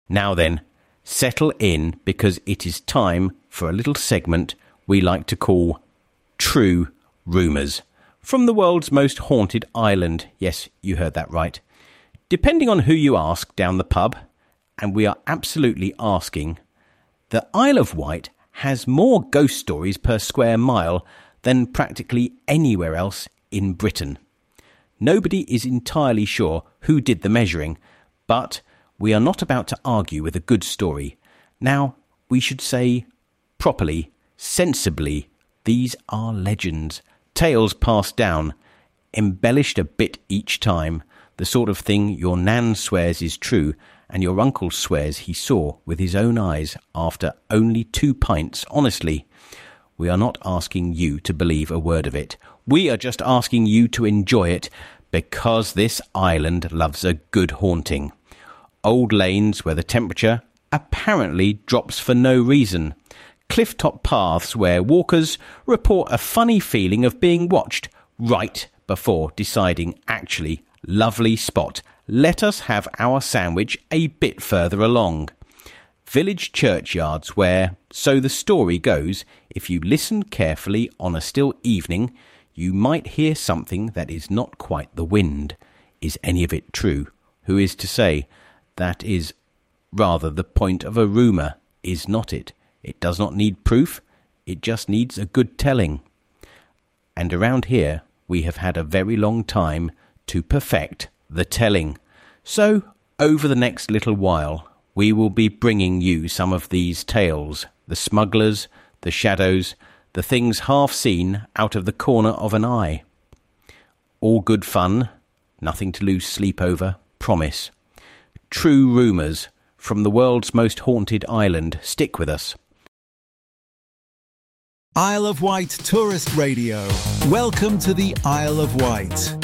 Now then, settle in, because it is time for a little segment we like to call True Rumours, from the world's most haunted island. Yes, you heard that right. Depending on who you ask down the pub, and we are absolutely asking, the Isle of Wight has more ghost stories per square mile than practically anywhere else in Britain. Nobody is entirely sure who did the measuring, but we are not about to argue with a good story. Now, we should say properly, sensibly, these are legends, tales passed down, embellished a bit each time, the sort of thing your nan swears is true and your uncle swears he saw with his own eyes after only 2 pints. Honestly, we are not asking you to believe a word of it. We are just asking you to enjoy it, because this island loves a good haunting. Old lanes where the temperature apparently drops for no reason. Clifftop paths where walkers report a funny feeling of being watched right before deciding, actually, lovely spot, let us have our sandwich a bit further along. Village churchyards where, so the story goes, if you listen carefully on a still evening, you might hear something that is not quite the wind. Is any of it true? Who is to say? That is rather the point of a rumour, is not it? It does not need proof, it just needs a good telling. And around here we have had a very long time to perfect the telling. So, over the next little while, we will be bringing you some of these tales, the smugglers, the shadows, the things half seen out of the corner of an eye. All good fun, nothing to lose sleep over, promise. True rumours from the world's most haunted island. Stick with us. Isle of Wight Tourist Radio. Welcome to the Isle of Wight.